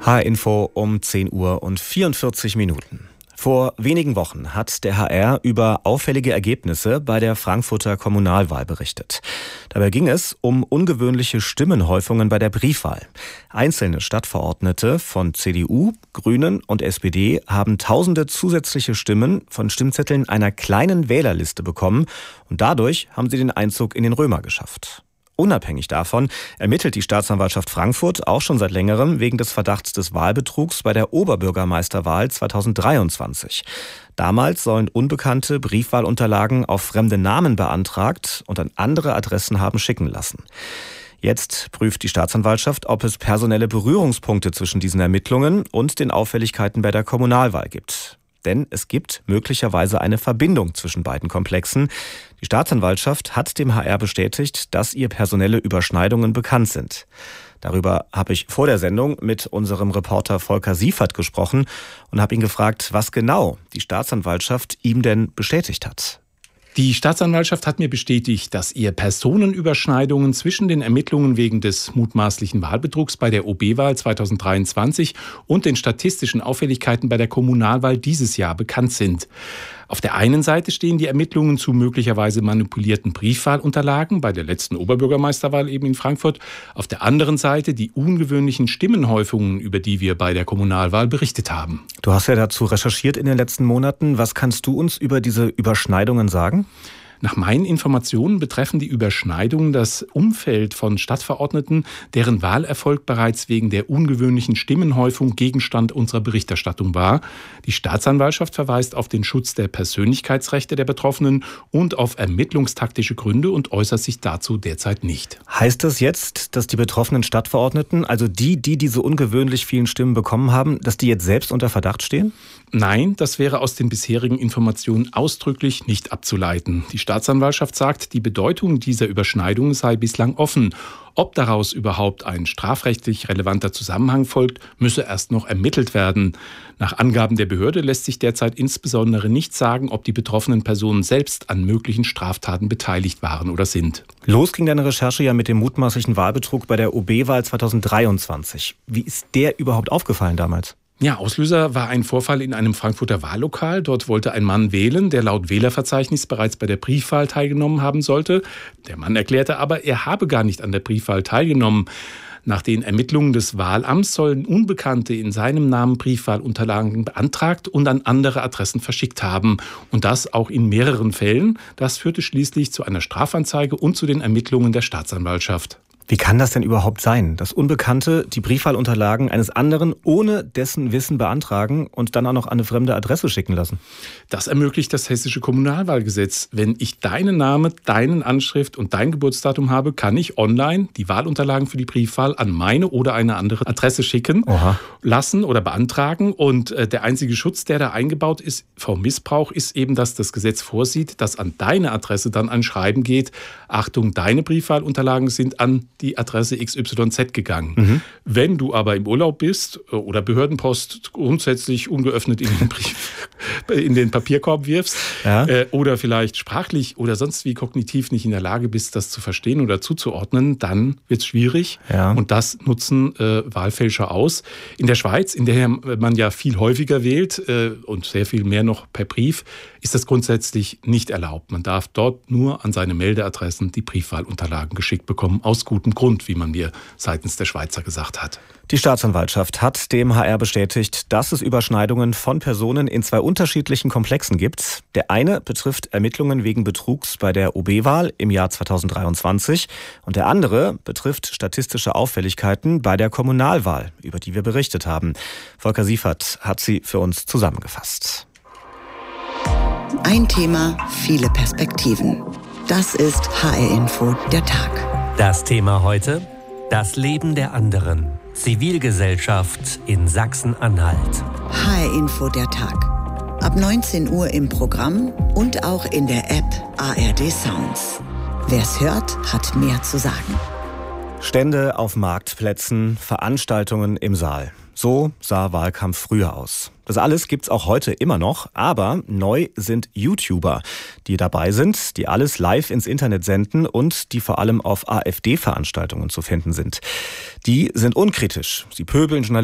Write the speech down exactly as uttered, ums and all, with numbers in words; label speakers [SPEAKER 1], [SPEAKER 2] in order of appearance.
[SPEAKER 1] H-Info um zehn Uhr und vierundvierzig Minuten. Vor wenigen Wochen hat der H R über auffällige Ergebnisse bei der Frankfurter Kommunalwahl berichtet. Dabei ging es um ungewöhnliche Stimmenhäufungen bei der Briefwahl. Einzelne Stadtverordnete von C D U, Grünen und S P D haben tausende zusätzliche Stimmen von Stimmzetteln einer kleinen Wählerliste bekommen und dadurch haben sie den Einzug in den Römer geschafft. Unabhängig davon ermittelt die Staatsanwaltschaft Frankfurt auch schon seit längerem wegen des Verdachts des Wahlbetrugs bei der Oberbürgermeisterwahl zweitausenddreiundzwanzig. Damals sollen Unbekannte Briefwahlunterlagen auf fremde Namen beantragt und an andere Adressen haben schicken lassen. Jetzt prüft die Staatsanwaltschaft, ob es personelle Berührungspunkte zwischen diesen Ermittlungen und den Auffälligkeiten bei der Kommunalwahl gibt. Denn es gibt möglicherweise eine Verbindung zwischen beiden Komplexen. Die Staatsanwaltschaft hat dem H R bestätigt, dass ihr personelle Überschneidungen bekannt sind. Darüber habe ich vor der Sendung mit unserem Reporter Volker Siefert gesprochen und habe ihn gefragt, was genau die Staatsanwaltschaft ihm denn bestätigt hat.
[SPEAKER 2] Die Staatsanwaltschaft hat mir bestätigt, dass ihr Personenüberschneidungen zwischen den Ermittlungen wegen des mutmaßlichen Wahlbetrugs bei der O B-Wahl zweitausenddreiundzwanzig und den statistischen Auffälligkeiten bei der Kommunalwahl dieses Jahr bekannt sind. Auf der einen Seite stehen die Ermittlungen zu möglicherweise manipulierten Briefwahlunterlagen bei der letzten Oberbürgermeisterwahl eben in Frankfurt. Auf der anderen Seite die ungewöhnlichen Stimmenhäufungen, über die wir bei der Kommunalwahl berichtet haben.
[SPEAKER 1] Du hast ja dazu recherchiert in den letzten Monaten. Was kannst du uns über diese Überschneidungen sagen?
[SPEAKER 2] Nach meinen Informationen betreffen die Überschneidungen das Umfeld von Stadtverordneten, deren Wahlerfolg bereits wegen der ungewöhnlichen Stimmenhäufung Gegenstand unserer Berichterstattung war. Die Staatsanwaltschaft verweist auf den Schutz der Persönlichkeitsrechte der Betroffenen und auf ermittlungstaktische Gründe und äußert sich dazu derzeit nicht.
[SPEAKER 1] Heißt das jetzt, dass die betroffenen Stadtverordneten, also die, die diese ungewöhnlich vielen Stimmen bekommen haben, dass die jetzt selbst unter Verdacht stehen?
[SPEAKER 2] Nein, das wäre aus den bisherigen Informationen ausdrücklich nicht abzuleiten. Die Staatsanwaltschaft sagt, die Bedeutung dieser Überschneidung sei bislang offen. Ob daraus überhaupt ein strafrechtlich relevanter Zusammenhang folgt, müsse erst noch ermittelt werden. Nach Angaben der Behörde lässt sich derzeit insbesondere nicht sagen, ob die betroffenen Personen selbst an möglichen Straftaten beteiligt waren oder sind.
[SPEAKER 1] Los ging deine Recherche ja mit dem mutmaßlichen Wahlbetrug bei der O B-Wahl zweitausenddreiundzwanzig. Wie ist der überhaupt aufgefallen damals?
[SPEAKER 2] Ja, Auslöser war ein Vorfall in einem Frankfurter Wahllokal. Dort wollte ein Mann wählen, der laut Wählerverzeichnis bereits bei der Briefwahl teilgenommen haben sollte. Der Mann erklärte aber, er habe gar nicht an der Briefwahl teilgenommen. Nach den Ermittlungen des Wahlamts sollen Unbekannte in seinem Namen Briefwahlunterlagen beantragt und an andere Adressen verschickt haben. Und das auch in mehreren Fällen. Das führte schließlich zu einer Strafanzeige und zu den Ermittlungen der Staatsanwaltschaft.
[SPEAKER 1] Wie kann das denn überhaupt sein, dass Unbekannte die Briefwahlunterlagen eines anderen ohne dessen Wissen beantragen und dann auch noch an eine fremde Adresse schicken lassen?
[SPEAKER 2] Das ermöglicht das hessische Kommunalwahlgesetz. Wenn ich deinen Namen, deinen Anschrift und dein Geburtsdatum habe, kann ich online die Wahlunterlagen für die Briefwahl an meine oder eine andere Adresse schicken, Oha. lassen oder beantragen. Und der einzige Schutz, der da eingebaut ist vor Missbrauch, ist eben, dass das Gesetz vorsieht, dass an deine Adresse dann ein Schreiben geht. Achtung, deine Briefwahlunterlagen sind an die Adresse X Y Z gegangen. Mhm. Wenn du aber im Urlaub bist oder Behördenpost grundsätzlich ungeöffnet in den, Brief, in den Papierkorb wirfst ja. äh, oder vielleicht sprachlich oder sonst wie kognitiv nicht in der Lage bist, das zu verstehen oder zuzuordnen, dann wird es schwierig. Ja. Und das nutzen äh, Wahlfälscher aus. In der Schweiz, in der man ja viel häufiger wählt äh, und sehr viel mehr noch per Brief, ist das grundsätzlich nicht erlaubt. Man darf dort nur an seine Meldeadressen die Briefwahlunterlagen geschickt bekommen, aus gutem Grund, wie man mir seitens der Schweizer gesagt hat.
[SPEAKER 1] Die Staatsanwaltschaft hat dem H R bestätigt, dass es Überschneidungen von Personen in zwei unterschiedlichen Komplexen gibt. Der eine betrifft Ermittlungen wegen Betrugs bei der O B-Wahl im Jahr zweitausenddreiundzwanzig und der andere betrifft statistische Auffälligkeiten bei der Kommunalwahl, über die wir berichtet haben. Volker Siefert hat sie für uns zusammengefasst.
[SPEAKER 3] Ein Thema, viele Perspektiven. Das ist H R-Info der Tag.
[SPEAKER 4] Das Thema heute: das Leben der anderen. Zivilgesellschaft in Sachsen-Anhalt.
[SPEAKER 3] H R-Info der Tag. Ab neunzehn Uhr im Programm und auch in der App A R D Sounds. Wer's hört, hat mehr zu sagen.
[SPEAKER 1] Stände auf Marktplätzen, Veranstaltungen im Saal. So sah Wahlkampf früher aus. Das alles gibt's auch heute immer noch, aber neu sind YouTuber, die dabei sind, die alles live ins Internet senden und die vor allem auf AfD-Veranstaltungen zu finden sind. Die sind unkritisch. Sie pöbeln Journalisten